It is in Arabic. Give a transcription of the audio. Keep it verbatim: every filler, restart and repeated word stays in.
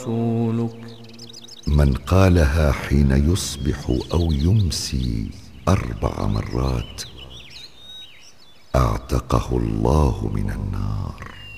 رسولك. من قالها حين يصبح أو يمسي أربع مرات أعتقه الله من النار.